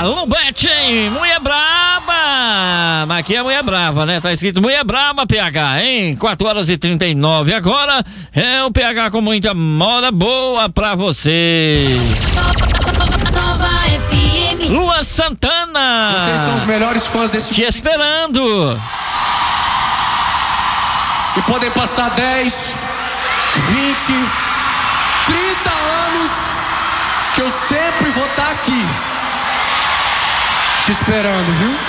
Lumbete, hein? Mulher braba! Mas aqui é mulher brava, né? Tá escrito mulher braba, PH, hein? 4h39 agora. É o PH com muita moda boa pra você. Nova FM. Lua Santana. Vocês são os melhores fãs desse te esperando. E podem passar 10, 20, 30 anos que eu sempre vou estar aqui te esperando, viu?